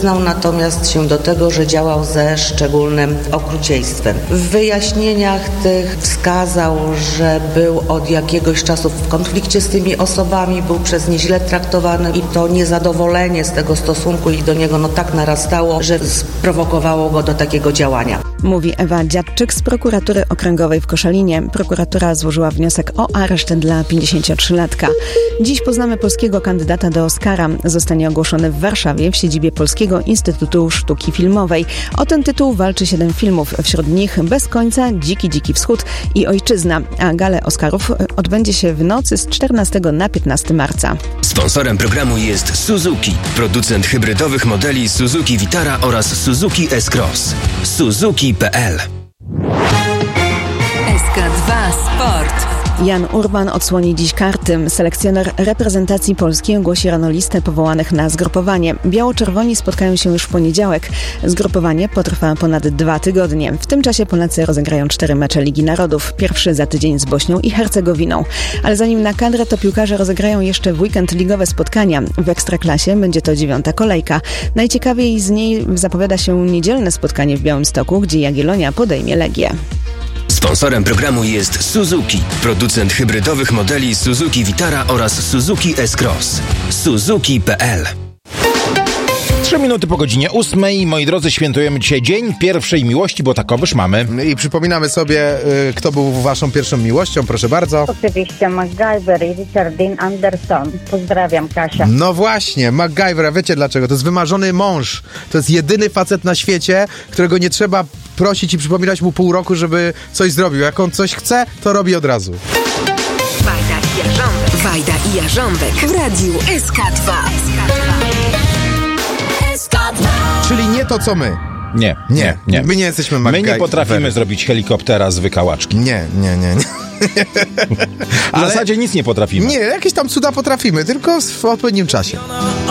Przyznał natomiast się do tego, że działał ze szczególnym okrucieństwem. W wyjaśnieniach tych wskazał, że był od jakiegoś czasu w konflikcie z tymi osobami, był przez nie źle traktowany i to niezadowolenie z tego stosunku i do niego tak narastało, że sprowokowało go do takiego działania. Mówi Ewa Dziadczyk z prokuratury okręgowej w Koszalinie. Prokuratura złożyła wniosek o areszt dla 53-latka. Dziś poznamy polskiego kandydata do Oscara. Zostanie ogłoszony w Warszawie w siedzibie Polskiego Instytutu Sztuki Filmowej. O ten tytuł walczy 7 filmów, wśród nich Bez końca, Dziki Wschód i Ojczyzna. A galę Oscarów odbędzie się w nocy z 14 na 15 marca. Sponsorem programu jest Suzuki, producent hybrydowych modeli Suzuki Vitara oraz Suzuki S-Cross. Suzuki.pl. SK2 Sport. Jan Urban odsłoni dziś karty. Selekcjoner reprezentacji Polski ogłosi rano listę powołanych na zgrupowanie. Biało-czerwoni spotkają się już w poniedziałek. Zgrupowanie potrwa ponad 2 tygodnie. W tym czasie Polacy rozegrają 4 mecze Ligi Narodów. Pierwszy za tydzień z Bośnią i Hercegowiną. Ale zanim na kadrę, to piłkarze rozegrają jeszcze w weekend ligowe spotkania. W Ekstraklasie będzie to 9. kolejka. Najciekawiej z niej zapowiada się niedzielne spotkanie w Białymstoku, gdzie Jagiellonia podejmie Legię. Sponsorem programu jest Suzuki, producent hybrydowych modeli Suzuki Vitara oraz Suzuki S-Cross. Suzuki.pl. 3 minuty po godzinie 8. Moi drodzy, świętujemy dzisiaj Dzień Pierwszej Miłości, bo takowyż mamy. I przypominamy sobie, kto był waszą pierwszą miłością, proszę bardzo. Oczywiście MacGyver i Richard Dean Anderson. Pozdrawiam, Kasia. No właśnie, MacGyver, a wiecie dlaczego? To jest wymarzony mąż. To jest jedyny facet na świecie, którego nie trzeba prosić i przypominać mu pół roku, żeby coś zrobił. Jak on coś chce, to robi od razu. Wajda i Jarząbek w radiu SK2. Czyli nie to, co my. Nie. My nie jesteśmy My MacGyver. nie potrafimy zrobić helikoptera z wykałaczki. Nie. W zasadzie nic nie potrafimy. Nie, jakieś tam cuda potrafimy, tylko w odpowiednim czasie.